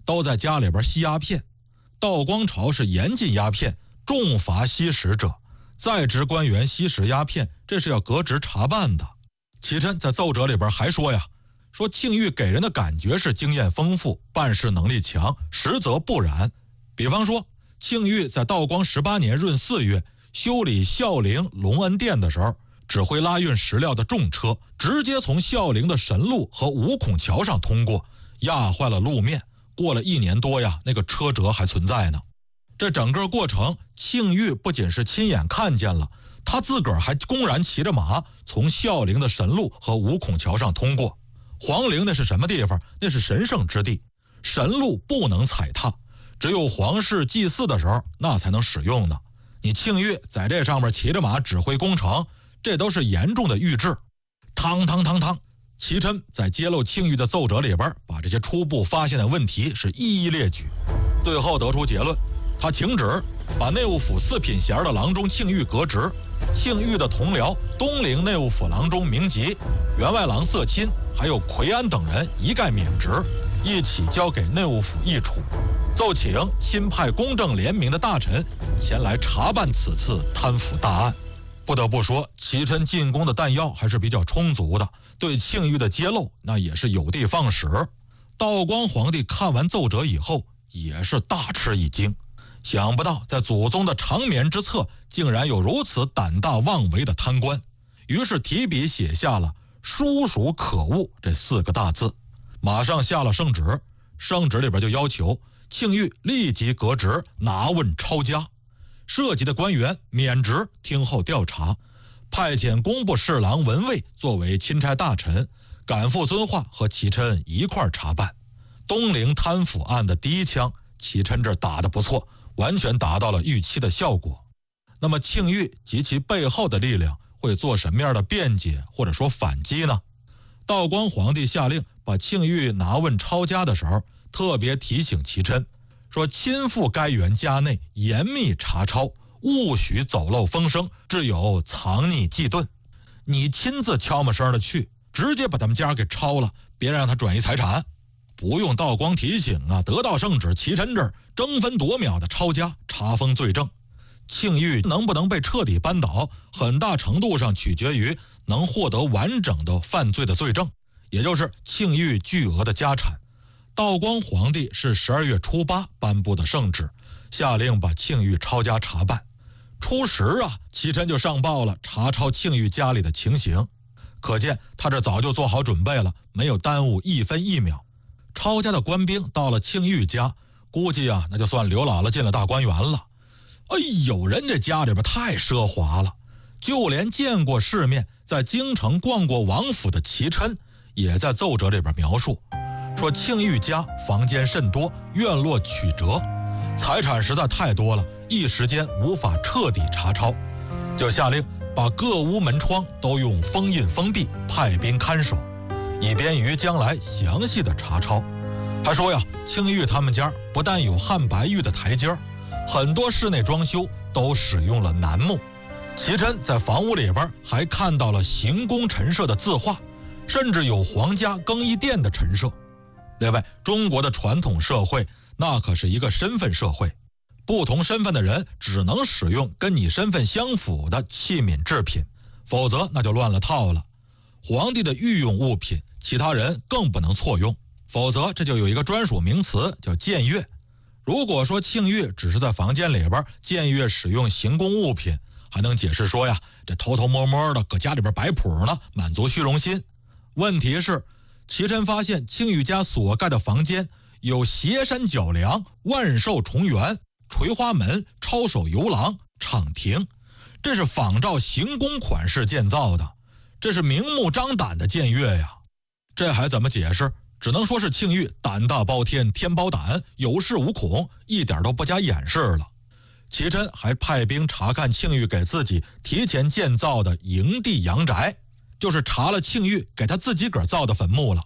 都在家里边吸鸦片。道光朝是严禁鸦片，重罚吸食者，在职官员吸食鸦片，这是要革职查办的。其琛在奏折里边还说呀，说庆玉给人的感觉是经验丰富，办事能力强，实则不然。比方说，庆玉在道光18年闰4月修理孝陵隆恩殿的时候，指挥拉运石料的重车直接从孝陵的神路和五孔桥上通过，压坏了路面。过了1年多呀，那个车辙还存在呢。这整个过程，庆玉不仅是亲眼看见了，他自个儿还公然骑着马从孝陵的神路和五孔桥上通过。皇陵那是什么地方？那是神圣之地，神路不能踩踏，只有皇室祭祀的时候那才能使用呢。你庆玉在这上面骑着马指挥工程，这都是严重的谕旨。汤汤汤汤，其琛在揭露庆玉的奏折里边，把这些初步发现的问题是一一列举，最后得出结论，他请旨把内务府4品衔的郎中庆玉革职，庆玉的同僚东陵内务府郎中明吉、员外郎色钦还有奎安等人一概免职，一起交给内务府议处，奏请钦派公正廉明的大臣前来查办此次贪腐大案。不得不说，其琛进宫的弹药还是比较充足的，对庆玉的揭露那也是有的放矢。道光皇帝看完奏折以后也是大吃一惊，想不到在祖宗的长眠之册竟然有如此胆大妄为的贪官，于是提笔写下了叔属可恶这4个大字，马上下了圣旨。圣旨里边就要求庆玉立即革职，拿问抄家，涉及的官员免职，听候调查，派遣工部侍郎文蔚作为钦差大臣，赶赴遵化和其琛一块查办。东陵贪腐案的第1枪，其琛这打得不错，完全达到了预期的效果。那么庆玉及其背后的力量会做什么样的辩解或者说反击呢？道光皇帝下令把庆玉拿问抄家的时候，特别提醒其琛说，亲赴该员家内严密查抄，勿许走漏风声，致有藏匿忌遁。你亲自悄没声的去，直接把他们家给抄了，别让他转移财产。不用道光提醒啊，得到圣旨，其琛这儿争分夺秒的抄家查封罪证。庆玉能不能被彻底扳倒，很大程度上取决于能获得完整的犯罪的罪证，也就是庆玉巨额的家产。道光皇帝是12月初8颁布的圣旨，下令把庆玉抄家查办。初10啊，其琛就上报了查抄庆玉家里的情形，可见他这早就做好准备了，没有耽误1分1秒。抄家的官兵到了庆玉家，估计啊，那就算刘姥姥进了大观园了。哎呦，人这家里边太奢华了，就连见过世面，在京城逛过王府的其琛，也在奏折里边描述，说庆玉家房间甚多，院落曲折，财产实在太多了，一时间无法彻底查抄，就下令把各屋门窗都用封印封闭，派兵看守，以便于将来详细的查抄。还说呀，庆玉他们家不但有汉白玉的台阶，很多室内装修都使用了楠木。其琛在房屋里边还看到了行宫陈设的字画，甚至有皇家更衣殿的陈设。另外，中国的传统社会那可是一个身份社会，不同身份的人只能使用跟你身份相符的器皿制品，否则那就乱了套了。皇帝的御用物品，其他人更不能错用，否则这就有一个专属名词叫僭越。如果说庆玉只是在房间里边僭越使用行宫物品，还能解释说呀，这偷偷摸摸的搁家里边摆谱呢，满足虚荣心。问题是，其琛发现庆玉家所盖的房间有斜山角梁、万寿重圆、垂花门、抄手游廊、敞庭，这是仿照行宫款式建造的，这是明目张胆的僭越呀。这还怎么解释？只能说是庆玉胆大包天，天包胆，有恃无恐，一点都不加掩饰了。其琛还派兵查看庆玉给自己提前建造的营地阳宅，就是查了庆玉给他自己个儿造的坟墓了。